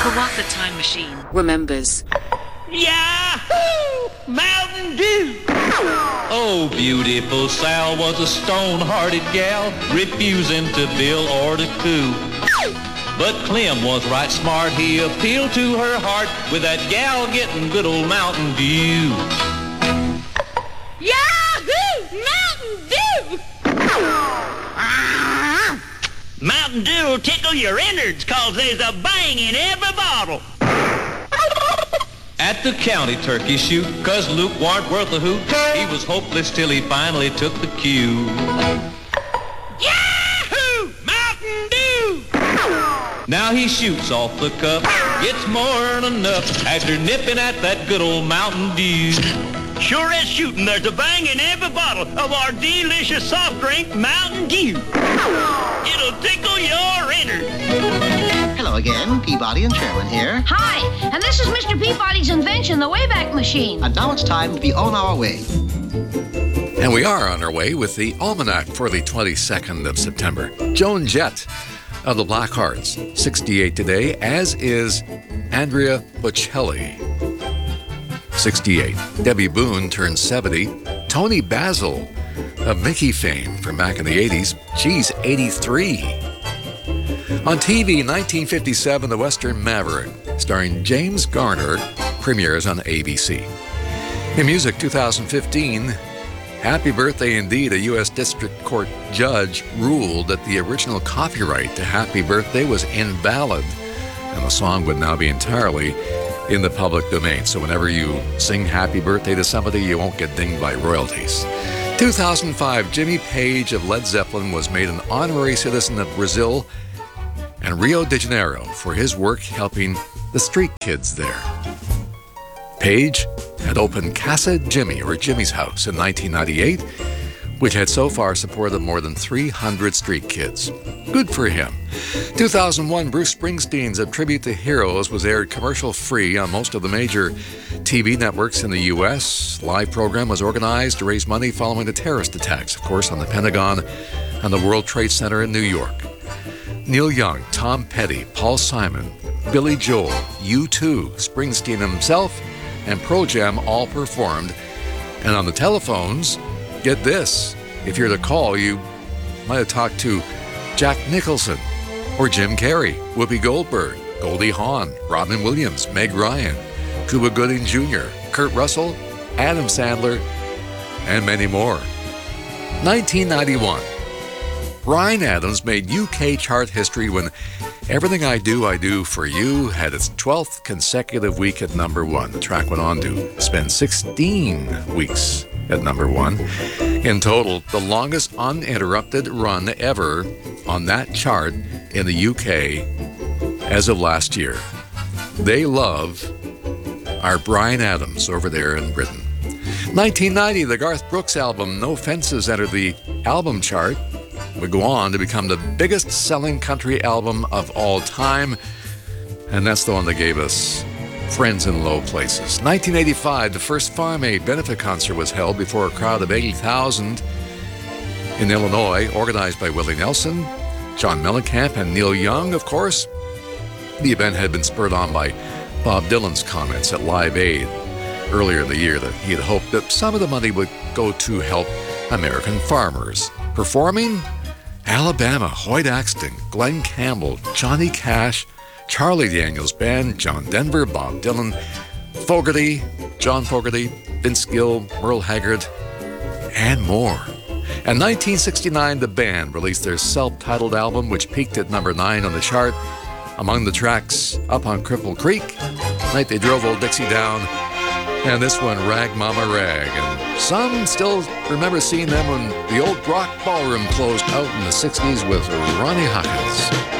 For what the time machine remembers. Yahoo! Mountain Dew! Oh, beautiful Sal was a stone-hearted gal, refusing to bill or to coo. But Clem was right smart, he appealed to her heart with that gal getting good old Mountain Dew. Yahoo! Mountain Dew! Mountain Dew will tickle your innards 'cause there's a bang in every bottle. At the county turkey shoot, 'cause Luke warn't worth a hoot, he was hopeless till he finally took the cue. Yahoo! Mountain Dew! Now he shoots off the cup, gets more than enough after nipping at that good old Mountain Dew. Sure as shooting, there's a bang in every bottle of our delicious soft drink, Mountain Dew. It'll tickle your innards. Hello again, Peabody and Sherwin here. Hi, and this is Mr. Peabody's invention, the Wayback Machine. And now it's time to be on our way. And we are on our way with the almanac for the 22nd of September. Joan Jett of the Blackhearts, 68 today, as is Andrea Bocelli, 68. Debbie Boone turns 70. Tony Basil of Mickey fame from back in the 80s, she's 83. On TV, 1957, The Western Maverick, starring James Garner, premieres on ABC. In music, 2015, Happy Birthday Indeed, a U.S. District Court judge ruled that the original copyright to Happy Birthday was invalid, and the song would now be entirely in the public domain. So whenever you sing Happy Birthday to somebody, you won't get dinged by royalties. 2005, Jimmy Page of Led Zeppelin was made an honorary citizen of Brazil and Rio de Janeiro for his work helping the street kids there. Page had opened Casa Jimmy, or Jimmy's House, in 1998, which had so far supported more than 300 street kids. Good for him. 2001, Bruce Springsteen's A Tribute to Heroes was aired commercial-free on most of the major TV networks in the U.S. Live program was organized to raise money following the terrorist attacks, of course, on the Pentagon and the World Trade Center in New York. Neil Young, Tom Petty, Paul Simon, Billy Joel, U2, Springsteen himself, and Pearl Jam all performed. And on the telephones, get this, if you're to call, you might have talked to Jack Nicholson or Jim Carrey, Whoopi Goldberg, Goldie Hawn, Robin Williams, Meg Ryan, Cuba Gooding Jr., Kurt Russell, Adam Sandler, and many more. 1991. Bryan Adams made UK chart history when Everything I Do for You had its 12th consecutive week at number one. The track went on to spend 16 weeks at number one. In total, the longest uninterrupted run ever on that chart in the UK as of last year. They love our Bryan Adams over there in Britain. 1990, the Garth Brooks album No Fences entered the album chart. Would go on to become the biggest selling country album of all time, and that's the one that gave us Friends in Low Places. 1985, the first Farm Aid benefit concert was held before a crowd of 80,000 in Illinois, organized by Willie Nelson, John Mellencamp, and Neil Young, of course. The event had been spurred on by Bob Dylan's comments at Live Aid earlier in the year that he had hoped that some of the money would go to help American farmers. Performing Alabama, Hoyt Axton, Glenn Campbell, Johnny Cash, Charlie Daniels Band, John Denver, Bob Dylan, Fogerty, John Fogerty, Vince Gill, Merle Haggard, and more. In 1969, the band released their self-titled album, which peaked at number 9 on the chart. Among the tracks, Up on Cripple Creek, Night They Drove Old Dixie Down, and this one, Rag Mama Rag. And some still remember seeing them when the old Rock Ballroom closed out in the 60s with Ronnie Hawkins.